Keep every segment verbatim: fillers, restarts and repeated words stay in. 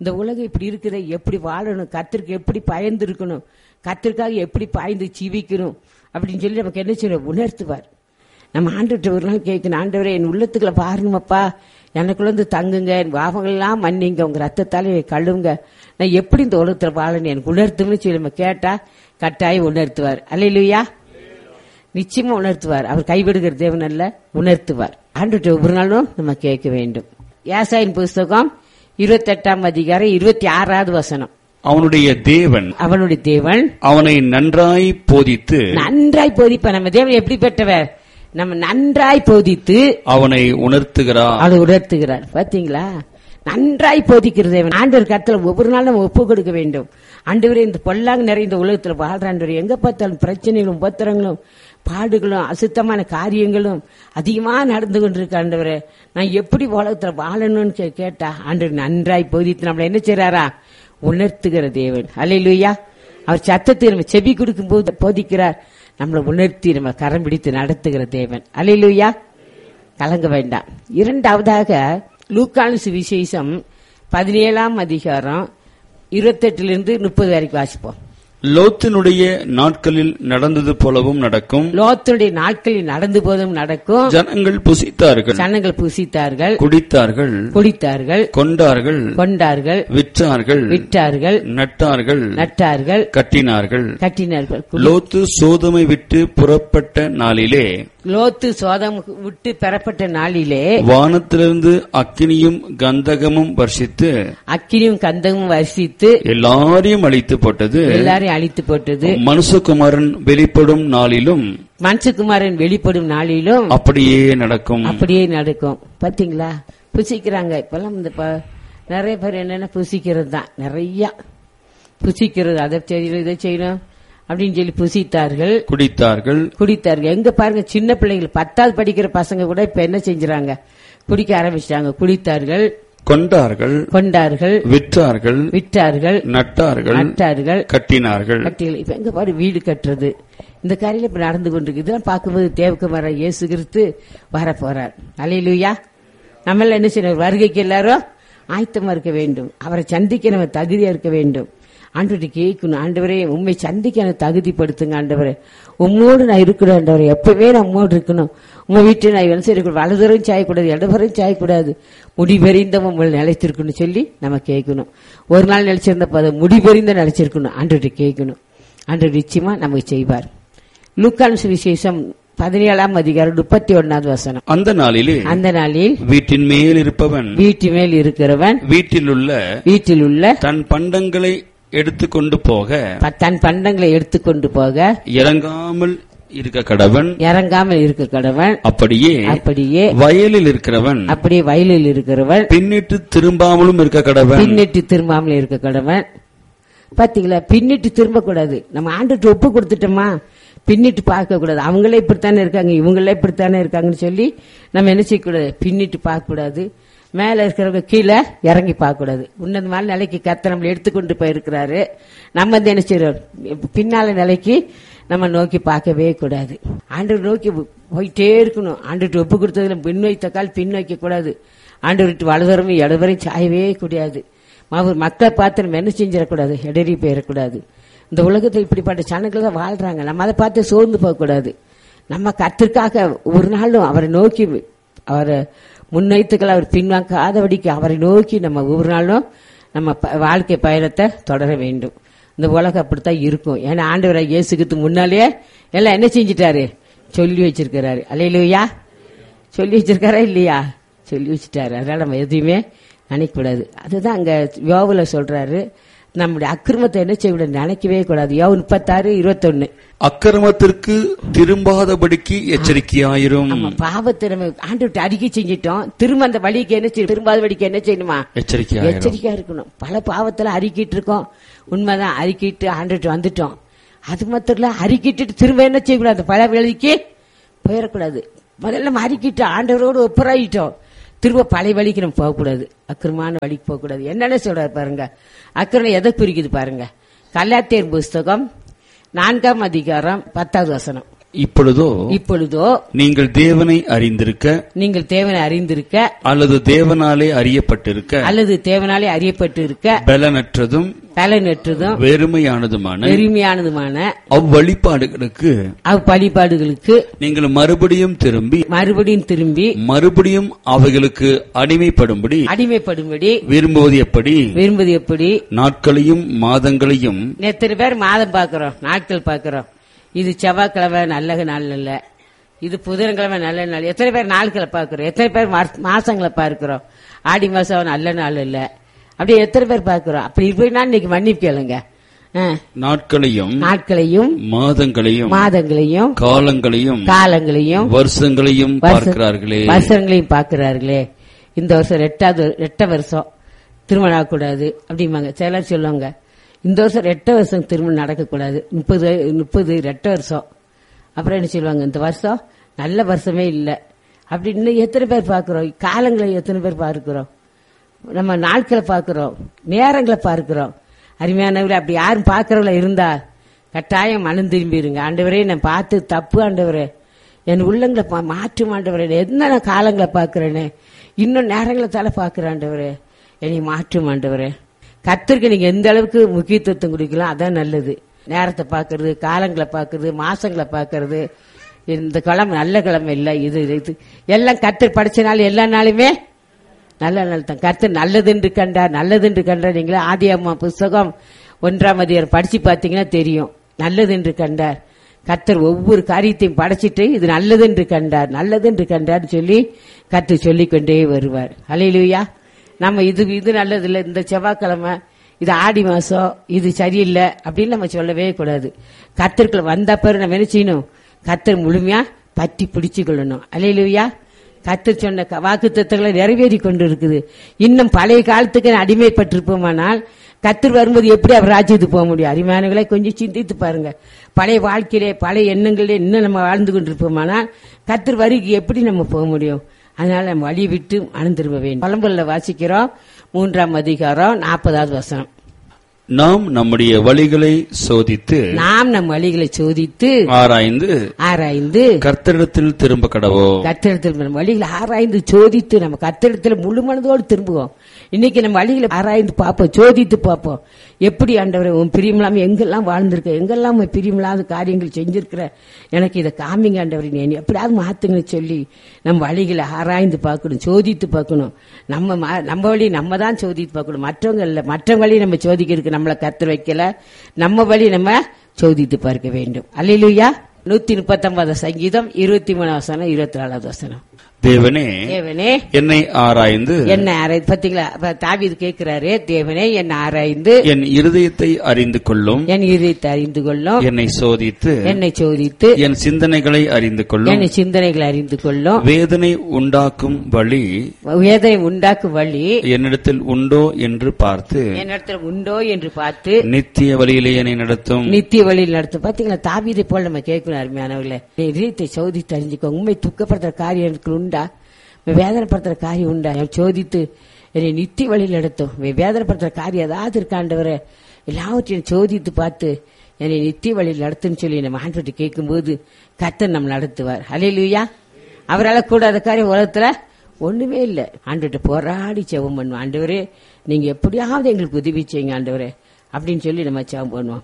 இந்த உலகம் இப்படி இருக்கிற, எப்படி வாழணும், கர்த்தருக்கு எப்படி பயந்து இருக்கணும், கர்த்தருக்காக எப்படி பாய்ந்து ஜீவிக்கணும் அப்படின்னு சொல்லி நமக்கு என்ன செய்யணும், உணர்த்துவார். நம்ம ஆண்டவர்கிட்ட ஒரு நாள் கேட்கணும், ஆண்டவரே என் உள்ளத்துக்குள்ள பாருங்கப்பா, எனக்குள்ள வந்து தங்குங்க, என் பாவங்கள்லாம் மன்னிங்க, உங்க ரத்தத்தாலே கழுவுங்க, நான் எப்படி இந்த உலகத்துல வாழணும் எனக்கு உணர்த்தும்னு சொல்லி நம்ம கேட்டா கட்டாயம் உணர்த்துவார். அல்லேலூயா. நிச்சயமா உணர்த்துவார். அவர் கைவிடுகிற தேவன் அல்ல, உணர்த்துவார். ஆண்டவர்கிட்ட ஒவ்வொரு நாளும் நம்ம கேட்க வேண்டும். ஏசாயின் புஸ்தகம் இருபத்தி எட்டாம் அதிகாரம் இருபத்தி ஆறாவது வசனம். அவனுடைய தேவன் அவனுடைய தேவன் அவனை நன்றாய் போதித்து நன்றாய் போதிப்பார். நம்ம தேவன் எப்படிப்பட்டவர்? நம்ம நன்றாய் போதித்து அவனை உணர்த்துகிறார். அதை உணர்த்துகிறார். பாத்தீங்களா, நன்றாய் போதிக்கிற தேவன். ஆண்டவர் கருத்துல ஒவ்வொரு நாளும் நம்ம ஒப்பு கொடுக்க வேண்டும். ஆண்டவரே, இந்த பொல்லாங்க நிறைந்த உலகத்துல வாழ்ற ஆண்டவர், எங்க பார்த்தாலும் பிரச்சனைகளும் உபத்திரங்களும் பாடுகளும் அசுத்தமான காரியங்களும் அதிகமா நடந்து கொண்டிருக்க ஆண்டவரே, நான் எப்படி உலகத்துல வாழணும்னு கேட்டா ஆண்டவர் நன்றாய் போதித்து நம்மள என்ன செய்றாரா, உணர்த்துகிற தேவன். அல்லேலூயா. அவர் சத்தத்தை நம்ம செவி கொடுக்கும் போது போதிக்கிறார், நம்மளை உணர்த்தி நம்ம கரம் பிடித்து நடத்துகிற தேவன். அல்லேலூயா. கலங்க வேண்டாம். இரண்டாவதாக லூக்கான சுவிசேஷம் பதினேழாம் அதிகாரம் இருபத்தி எட்டுல இருந்து முப்பது வரைக்கும் வாசிப்போம். லோத்தினுடைய நாட்களில் நடந்தது போலவும் நடக்கும். லோத்துடைய நாட்களில் நடந்து போதும் நடக்கும். ஜனங்கள் புசித்தார்கள், ஜனங்கள் புசித்தார்கள், குடித்தார்கள், குடித்தார்கள், கொண்டார்கள், கொண்டார்கள், விற்றார்கள், விற்றார்கள், நட்டார்கள், நட்டார்கள், கட்டினார்கள். கட்டினார்கள். லோத்து சோதமை விட்டு புறப்பட்ட நாளிலே, லோத்து சோதம் விட்டு பெறப்பட்ட நாளிலே வானத்திலிருந்து அக்கினியும் கந்தகமும் வர்ஷித்து அக்கினியும் கந்தகமும் வர்ஷித்து எல்லாரையும் அழித்து போட்டது. எல்லாரையும் அழித்து போட்டது. மனுஷகுமாரன் வெளிப்படும் நாளிலும் மனுஷகுமாரன் வெளிப்படும் நாளிலும் அப்படியே நடக்கும். அப்படியே நடக்கும். பாத்தீங்களா, புசிக்கிறாங்க. இப்பெல்லாம் இந்த நிறைய பேர் என்னன்னா புசிக்கிறது தான், நிறைய புசிக்கிறது, அதை செய்யணும் இதை செய்யணும் அப்படின்னு சொல்லி புசித்தார்கள், குடித்தார்கள், குடித்தார்கள். எங்க பாருங்க, சின்ன பிள்ளைகள் பத்தாவது படிக்கிற பசங்க கூட இப்ப என்ன செஞ்சாங்க, குடிக்க ஆரம்பிச்சிட்டாங்க. குடித்தார்கள், கொண்டார்கள், கொண்டார்கள், விற்றார்கள், விற்றார்கள், நட்டார்கள், நட்டார்கள், கட்டினார்கள். இப்ப எங்க பாரு, வீடு கட்டுறது இந்த காரியம் இப்ப நடந்து கொண்டிருக்கு. இதெல்லாம் பார்க்கும்போது தேவகுமார இயேசு கிறிஸ்து வர போறார். அல்லேலூயா. நம்மள என்ன செய்யணும், வருகைக்கு எல்லாரும் ஆயத்தமா இருக்க வேண்டும். அவரை சந்திக்க நம்ம தகுதியா இருக்க வேண்டும். ஆண்டவரை கேட்கணும், ஆண்டவரே உண்மை சந்திக்க எனக்கு தகுதிப்படுத்துங்க ஆண்டவரே, உம்மோடு நான் இருக்கிறேன் ஆண்டவரே, எப்பவே நான் உம்மோடு இருக்கணும். உங்க வீட்டில் நான் என்ன செய்யக்கூடாது, வலதுவரையும் சாயக்கூடாது, இடதுவரையும் சாயக்கூடாது, முடிவெறிந்த உங்களை நிலைத்திருக்கணும் சொல்லி நம்ம கேட்கணும். ஒரு நாள் நினைச்சிருந்தப்ப அதை முடிவெறிந்த நினைச்சிருக்கணும். ஆண்டவரை கேட்கணும். ஆண்டவர் நிச்சயமா நமக்கு செய்வார். லூக்கான சுவிசேஷம் பதினேழாம் அதிகாரம் முப்பத்தி ஒன்னாவது வசனம். அந்த நாளிலே அந்த நாளில் வீட்டின் மேல் இருப்பவன் வீட்டு மேல் இருக்கிறவன் வீட்டில் உள்ள வீட்டில் உள்ள தன் பண்டங்களை எடுத்துக்கொண்டு போக தன் பண்டங்களை எடுத்துக்கொண்டு போக இறங்காமல் இருக்க கடவன் இறங்காமல் இருக்க கடவன் அப்படியே அப்படியே வயலில் இருக்கிறவன் அப்படியே வயலில் இருக்கிறவன் பின்னிட்டு திரும்பாமலும் இருக்க கடவன் பின்னிட்டு திரும்பாமல் இருக்க கடவன். பாத்தீங்களா, பின்னிட்டு திரும்ப கூடாது. நம்ம ஆண்டுட்டு ஒப்பு கொடுத்துட்டோமா, பின்னிட்டு பார்க்க கூடாது. அவங்களே இப்படித்தானே இருக்காங்க, இவங்களே இப்படித்தானே இருக்காங்கன்னு சொல்லி நம்ம என்ன செய்யக்கூடாது, பின்னிட்டு பார்க்க கூடாது. மேல இருக்கிறவங்க கீழே இறங்கி பார்க்க கூடாது. உன்னதமான நிலைக்கு கர்த்தர் நம்மளை எடுத்துக்கொண்டு போயிருக்கிறாரு. நம்ம வந்து என்ன செய்யறோம், பின்னால நிலைக்கு நம்ம நோக்கி பார்க்கவே கூடாது. ஆண்டவர் நோக்கி போயிட்டே இருக்கணும். ஆண்டுட்டு ஒப்பு கொடுத்ததுல பின் வைத்த கால் பின் வைக்க கூடாது. ஆண்டவர்கிட்ட வலதுவரும் இடதுவரையும் சாயவே கூடாது. மக்களை பார்த்து நம்ம என்ன செஞ்சிடக்கூடாது, இடறி போயிடக்கூடாது. இந்த உலகத்தில் இப்படிப்பட்ட சனங்கள் தான் வாழ்றாங்க. நம்ம அதை பார்த்து சோர்ந்து போகக்கூடாது. நம்ம கர்த்தருக்காக ஒரு நாளும் அவரை நோக்கி, அவரை முன்வைத்துக்கள் அவர் பின்வாங்காதபடிக்கு அவரை நோக்கி நம்ம ஒவ்வொரு நாளும் நம்ம வாழ்க்கை பயணத்தை தொடர வேண்டும். இந்த உலகம் அப்படித்தான் இருக்கும். ஏன்னா ஆண்டவரை இயேசுக்கு முன்னாலே எல்லாம் என்ன செஞ்சிட்டாரு, சொல்லி வச்சிருக்கிறாரு. அல்லேலூயா. சொல்லி வச்சிருக்காரா இல்லையா, சொல்லி வச்சுட்டாரு. அதனால நம்ம எதையுமே நினைக்க கூடாது. அதுதான் அங்க யோவுல சொல்றாரு, நம்முடைய அக்கிரமத்தை என்ன செய்யக்கூடாது, நினைக்கவே கூடாது. யோவு முப்பத்தாறு இருபத்தி ஒன்னு. அக்கிரமத்திற்கு திரும்பாதபடிக்கு எச்சரிக்கையாயிரும். பாவத்தை நம்ம ஆண்டவர்கிட்ட அறிக்கை செஞ்சிட்டோம், திரும்ப அந்த வழிக்கு என்ன செய்யணும், திரும்பாதபடிக்கு என்ன செய்யணுமா, எச்சரிக்கையா எச்சரிக்கையா இருக்கணும். பல பாவத்துல அறிக்கிட்டு இருக்கோம், உண்மைதான், அறிக்கிட்டு ஆண்டவர்கிட்ட வந்துட்டோம். அது மாத்திரம் அறிக்கிட்டு திரும்ப என்ன செய்யக்கூடாது, பல வழிக்கு போயிடக்கூடாது. முதல்ல நம்ம அறிக்கிட்டு ஆண்டவரோடு ஒப்புராயிட்டோம், திரும்ப பழைய வழிக்கு நம்ம போகக்கூடாது, அக்கிரமான வழிக்கு போகக்கூடாது. என்னென்ன சொல்றாரு பாருங்க, அக்கிரமம் எதை குறிக்குது பாருங்க. கலாத்தியர் புஸ்தகம் நான்காம் அதிகாரம் பத்தாவது வசனம். இப்பொழுதோ இப்பொழுதோ நீங்கள் தேவனை அறிந்திருக்க நீங்கள் தேவனை அறிந்திருக்க அல்லது தேவனாலே அறியப்பட்டிருக்க அல்லது தேவனாலே அறியப்பட்டு இருக்க பலனற்றதும் பலனற்றதும் வெறுமையானதுமான பெருமையானதுமான அவ்வழிபாடுகளுக்கு அவ் வழிபாடுகளுக்கு நீங்கள் மறுபடியும் திரும்பி மறுபடியும் திரும்பி மறுபடியும் அவைகளுக்கு அடிமைப்படும்படி அடிமைப்படும்படி விரும்புவது எப்படி? விரும்புவது எப்படி? நாட்களையும் மாதங்களையும் எத்தனை பேர் மாதம் பாக்கிறோம், நாட்கள் பாக்கிறோம். இது செவ்வாய்க்கிழமை நல்ல நாள் இல்ல, இது புதன்கிழமை நல்ல நாள். எத்தனை பேர் நாட்களை பாக்கிறோம், எத்தனை பேர் மாசங்களை பார்க்கிறோம். ஆடி மாசம் நல்ல நாள் இல்ல, அப்படி எத்தனை பேர் பாக்கிறோம். அப்படி இருப்பா இன்னைக்கு மன்னிப்பு கேளுங்க. நாட்களையும் நாட்களையும் மாதங்களையும் மாதங்களையும் காலங்களையும் காலங்களையும் வருஷங்களையும் பார்க்கிறார்களே வருஷங்களையும் பார்க்கிறார்களே. இந்த வருஷம் ரெட்டாவது ரெட்ட வருஷம் திருமணம் ஆகக்கூடாது அப்படிம்பாங்க. சிலர் சொல்லுவாங்க இந்த வருஷம் ரெட்ட வருஷம் திருமணம் நடக்கக்கூடாது, முப்பது முப்பது ரெட்ட வருஷம். அப்புறம் என்ன சொல்லுவாங்க, இந்த வருஷம் நல்ல வருஷமே இல்லை அப்படின்னு. எத்தனை பேர் பார்க்கிறோம், காலங்களை எத்தனை பேர் பார்க்கிறோம், நம்ம நாட்களை பார்க்கிறோம், நேரங்களை பார்க்கிறோம். அருமையானவர்களே, அப்படி யாரும் பார்க்கறவங்கள இருந்தா கட்டாயம் மனம் திரும்பிடுங்க. ஆண்டவரே நான் பார்த்து தப்பு, ஆண்டவரே என் உள்ளங்களை மாற்றும், ஆண்டவரே என்ன காலங்களை பார்க்கிறேன்னு, இன்னும் நேரங்களை தலை பார்க்கிறேன், ஆண்டவரே என்னை மாற்றும், ஆண்டவரே. கர்த்தருக்கு நீங்க எந்த அளவுக்கு முக்கியத்துவம் கொடுக்கலாம் அதான் நல்லது. நேரத்தை பார்க்கறது, காலங்களை பார்க்கறது, மாசங்களை பார்க்கறது. இந்த கிழமை நல்ல கிழமை இல்லை, இது இது எல்லாம் கர்த்தர் படிச்ச நாள் எல்லா நாளுமே நல்ல நாள் தான். கர்த்தர் நல்லதென்று கண்டார், நல்லதென்று கண்டார். நீங்களே ஆதி அம்மா புஸ்தகம் ஒன்றாம் அதிகாரம் படிச்சு பார்த்தீங்கன்னா தெரியும். நல்லதென்று கண்டார், கர்த்தர் ஒவ்வொரு காரியத்தையும் படைச்சிட்டு இது நல்லதென்று கண்டார், நல்லதென்று கண்டார் சொல்லி கர்த்தர் சொல்லிக்கொண்டே வருவார். ஹல்லேலூயா. நம்ம இது இது நல்லது இல்லை, இந்த செவ்வாய்க்கிழமை இது ஆடி மாசம் இது சரியில்லை அப்படின்னு நம்ம சொல்லவே கூடாது. கர்த்தருக்குள்ள வந்த பிறகு நம்ம என்ன செய்யணும், கர்த்தர் முழுமையா பற்றி பிடிச்சு கொள்ளணும். அல்லேலூயா. கர்த்தர் சொன்ன வாக்கு தத்தங்களை நிறைவேறி கொண்டு இருக்குது. இன்னும் பழைய காலத்துக்கு அடிமைப்பட்டிருப்போமானால் கர்த்தர் வரும்போது எப்படி அவர் ராஜ்யத்துக்கு போக முடியும்? அருமையானவர்களை கொஞ்சம் சிந்தித்து பாருங்க. பழைய வாழ்க்கையிலே பழைய எண்ணங்களே இன்னும் நம்ம வாழ்ந்து கொண்டிருப்போமானால் கர்த்தர் வரிக்கு எப்படி நம்ம போக முடியும்? அதனால நம்ம வழி விட்டு அணுந்திருக்க வேண்டும். பழம்பொருளை வாசிக்கிறோம், மூன்றாம் அதிகாரம் நாற்பதாவது வசனம். நாம் நம்முடைய வழிகளை சோதித்து நாம் நம் வழிகளை சோதித்து ஆராய்ந்து ஆராய்ந்து கர்த்தரிடத்தில் திரும்ப கடவோம். கர்த்தரிடத்தில் வழிகளை ஆராய்ந்து சோதித்து நம்ம கர்த்தரிடத்தில் முழு மனதோடு திரும்புவோம். இன்னைக்கு நம்ம வழிகளை ஆராய்ந்து பார்ப்போம், சோதித்து பார்ப்போம். எப்படி ஆண்டவரே உன் பிரியமில்லாம எங்கெல்லாம் வாழ்ந்திருக்க, எங்கெல்லாம் பிரியமில்லாத காரியங்கள் செஞ்சிருக்கிற, எனக்கு இதை காமிங்க ஆண்டவரே, நீ எப்படியாவது மாத்துங்கன்னு சொல்லி நம்ம வழிகளை ஆராய்ந்து பார்க்கணும், சோதித்து பார்க்கணும். நம்ம நம்ம வழி நம்ம தான் சோதித்து பார்க்கணும், மற்றவங்க இல்ல. மற்றவங்க வழி நம்ம சோதிக்கிறதுக்கு நம்மளை கர்த்தர் வைக்கல, நம்ம வழி நம்ம சோதித்து பார்க்க வேண்டும். அல்லேலூயா. நூத்தி முப்பத்தி ஒன்பது சங்கீதம் இருபத்தி மூணு வசனம் இருபத்தி நாலாவது வசனம். தேவனே தேவனே என்னை ஆராய்ந்து என்னை ஆராய்ந்து. பாத்தீங்களா, தாவீது கேட்கிறாரு, தேவனே என்னை ஆராய்ந்து என் இருதயத்தை அறிந்து கொள்ளும், என் இருதயத்தை அறிந்து கொள்ளும், என்னை சோதித்து என்னை சோதித்து என் சிந்தனைகளை அறிந்து கொள்ளும், என் சிந்தனைகளை அறிந்து கொள்ளும். வேதனை உண்டாக்கும் வழி வேதனை உண்டாக்கும் வழி என்னிடத்தில் உண்டோ என்று பார்த்து என்னிடத்தில் உண்டோ என்று பார்த்து நித்திய வழியிலே என்னை நடத்தும். நித்திய வழியில் நடத்தும். பாத்தீங்களா, தாவீதை போல நம்ம கேட்கணும். அருமையானவர்களே, இதயத்தை சோதித்து அறிஞ்சுக்கோ. உண்மை துக்கப்படுத்துற காரியம் உண்டா, வேதனைப்படுத்துற காரியம் உண்டா, சோதித்து என்னை நித்திய வழியில் நடத்தும். வேதனைப்படுத்துற காரியம் ஏதாவது இருக்காண்டவரை எல்லாவற்றையும் சோதித்து பார்த்து என்னை நித்திய வழியில் நடத்துன்னு சொல்லி நம்ம ஆண்டவர்கிட்ட கேட்கும் போது கர்த்தர் நம்ம நடத்துவார். ஹல்லேலூயா. அவரால் கூடாத காரியம் உலகத்துல ஒண்ணுமே இல்லை. ஆண்டவர்கிட்ட போராடி ஜெபம் பண்ணுவோம். ஆண்டவரே நீங்க எப்படியாவது எங்களுக்கு உதவி செய்யுங்க ஆண்டவரே அப்படின்னு சொல்லி நம்ம ஜெபம் பண்ணுவோம்.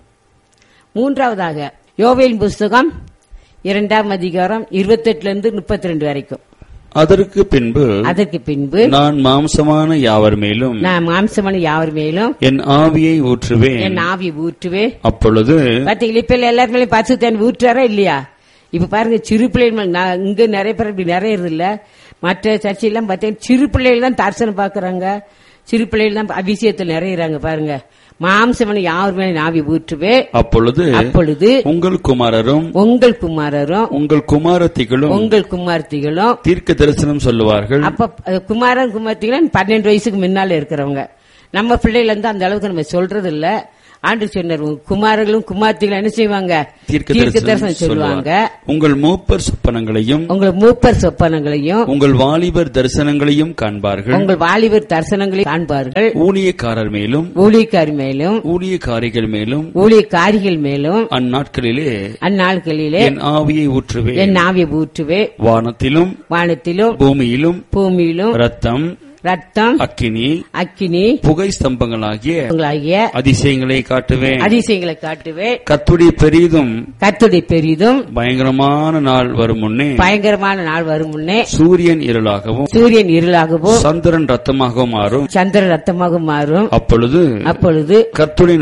மூன்றாவதாக யோவேல் புஸ்தகம் இரண்டாம் அதிகாரம் இருபத்தி எட்டுல இருந்து முப்பத்தி ரெண்டு வரைக்கும். அதற்கு பின்பு அதற்கு பின்பு நான் மாம்சமான யாவர் மேலும் நான் மாம்சமான யாவர் மேலும் என் ஆவியை ஊற்றுவேன், என் ஆவியை ஊற்றுவேன். அப்பொழுது பாத்தீங்களா, இப்ப எல்லாரும் மேலும் பரிசுத்த ஆவி ஊற்றுறாரா இல்லையா? இப்ப பாருங்க, சிறு பிள்ளைகள் இங்க நிறைய பேர் இப்படி நிறையறது இல்ல. மற்ற சர்ச்சையெல்லாம் பாத்தீங்கன்னா சிறு பிள்ளைகள் தான் தரிசனம் பாக்குறாங்க, சிறு பிள்ளைகள் தான் அபிஷேகத்தில் நிறையறாங்க. பாருங்க, மாம்சமனை யார் மேலே ஆவி ஊற்றுவே, அப்பொழுது அப்பொழுது உங்கள் குமாரரும் உங்கள் குமாரரும் உங்கள் குமாரத்திகளும் உங்கள் குமாரத்திகளும் தீர்க்க தரிசனம் சொல்லுவார்கள். அப்ப குமாரன் குமாரத்திகளும் பன்னெண்டு வயசுக்கு முன்னால இருக்கிறவங்க. நம்ம பிள்ளைகள் வந்து அந்த அளவுக்கு நம்ம சொல்றது இல்ல. ஆண்டு சொன்னார், உங்க குமாரர்களும் குமார்த்திகளும் என்ன செய்வாங்க? தீர்க்க தரிசனம் சொல்லுவாங்க. உங்கள் மூப்பர் சொப்பனங்களையும் உங்கள் மூப்பர் சொப்பனங்களையும் உங்கள் வாலிபர் தரிசனங்களையும் காண்பார்கள். உங்கள் வாலிபர் தரிசனங்களையும் காண்பார்கள். ஊழியக்காரர் மேலும் ஊழியக்காரி மேலும் ஊழியக்காரிகள் மேலும் ஊழியக்காரிகள் மேலும் அந்நாட்களிலே அந்நாட்களிலே என் ஆவியை ஊற்றுவேன். என் ஆவியை ஊற்றுவே. வானத்திலும் வானத்திலும் பூமியிலும் பூமியிலும் ரத்தம் ரத்தம் அக்கினி அக்கினி புகை ஸ்தம்பங்களாகிய அதிசயங்களை காட்டுவேன். அதிசயங்களை காட்டுவேன். கர்த்தருடைய பெரிதும் கர்த்தருடைய பெரிதும் பயங்கரமான நாள் வரும் முன்னே பயங்கரமான நாள் வரும் முன்னே சூரியன் இருளாகவும் சூரியன் இருளாகவும் சந்திரன் ரத்தமாகவும் மாறும். சந்திரன் ரத்தமாக மாறும். அப்பொழுது அப்பொழுது கர்த்தருடைய